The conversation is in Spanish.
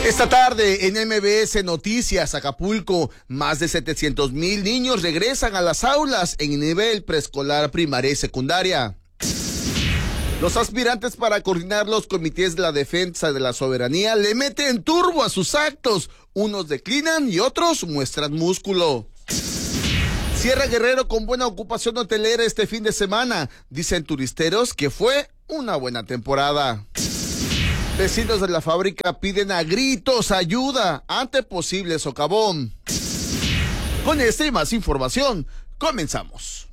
Esta tarde en MBS Noticias, Acapulco, más de 700,000 niños regresan a las aulas en nivel preescolar, primaria y secundaria. Los aspirantes para coordinar los comités de la defensa de la soberanía le meten turbo a sus actos. Unos declinan y otros muestran músculo. Sierra Guerrero con buena ocupación hotelera este fin de semana. Dicen turisteros que fue una buena temporada. Vecinos de la fábrica piden a gritos ayuda ante posible socavón. Con esta y más información, comenzamos.